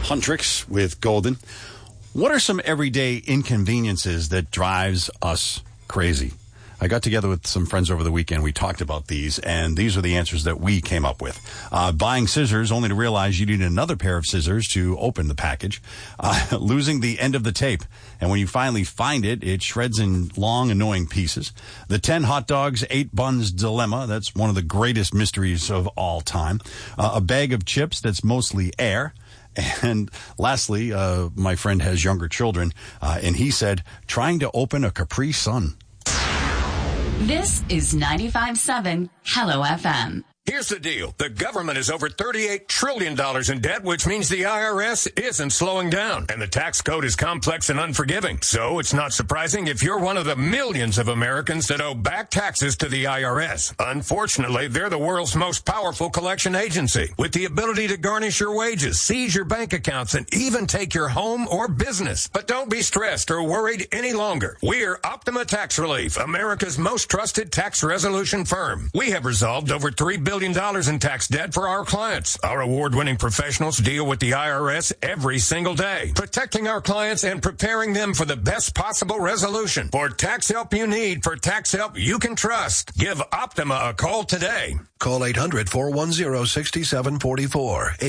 Huntrix with Golden. What are some everyday inconveniences that drives us crazy? I got together with some friends over the weekend. We talked about these, and these are the answers that we came up with. Buying scissors only to realize you need another pair of scissors to open the package. Losing the end of the tape, and when you finally find it, it shreds in long, annoying pieces. The 10 hot dogs, 8 buns dilemma. That's one of the greatest mysteries of all time. A bag of chips that's mostly air. And lastly, my friend has younger children, and he said, trying to open a Capri Sun. This is 95.7 Hello FM. Here's the deal. The government is over $38 trillion in debt, which means the IRS isn't slowing down. And the tax code is complex and unforgiving. So it's not surprising if you're one of the millions of Americans that owe back taxes to the IRS. Unfortunately, they're the world's most powerful collection agency, with the ability to garnish your wages, seize your bank accounts, and even take your home or business. But don't be stressed or worried any longer. We're Optima Tax Relief, America's most trusted tax resolution firm. We have resolved over $3 billion in tax debt for our clients. Our award-winning professionals deal with the IRS every single day, protecting our clients and preparing them for the best possible resolution. For tax help you need, for tax help you can trust, give Optima a call today. Call 800-410-6744.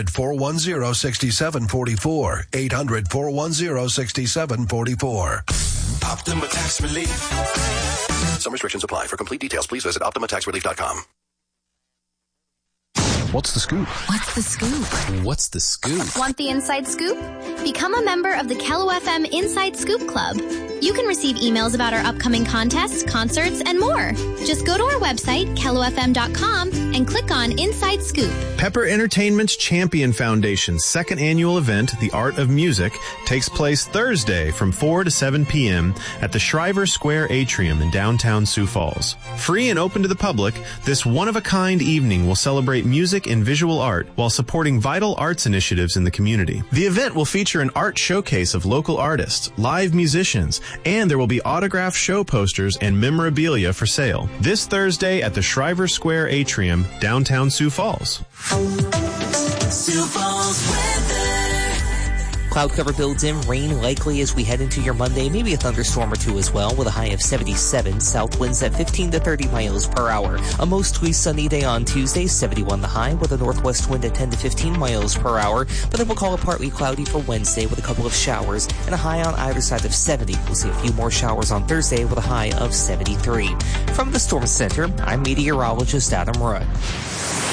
800-410-6744. 800-410-6744. Optima Tax Relief. Some restrictions apply. For complete details, please visit OptimaTaxRelief.com. What's the scoop? What's the scoop? What's the scoop? Want the inside scoop? Become a member of the Kello FM Inside Scoop Club. You can receive emails about our upcoming contests, concerts, and more. Just go to our website, kellofm.com, and click on Inside Scoop. Pepper Entertainment's Champion Foundation's second annual event, The Art of Music, takes place Thursday from 4 to 7 p.m. at the Shriver Square Atrium in downtown Sioux Falls. Free and open to the public, this one-of-a-kind evening will celebrate music and visual art while supporting vital arts initiatives in the community. The event will feature an art showcase of local artists, live musicians, and there will be autographed show posters and memorabilia for sale. This Thursday at the Shriver Square Atrium, downtown Sioux Falls. Sioux Falls weather. Cloud cover builds in, rain likely as we head into your Monday, maybe a thunderstorm or two as well, with a high of 77, south winds at 15 to 30 miles per hour. A mostly sunny day on Tuesday, 71 the high, with a northwest wind at 10 to 15 miles per hour, but then we'll call it partly cloudy for Wednesday with a couple of showers and a high on either side of 70. We'll see a few more showers on Thursday with a high of 73. From the Storm Center, I'm meteorologist Adam Rudd.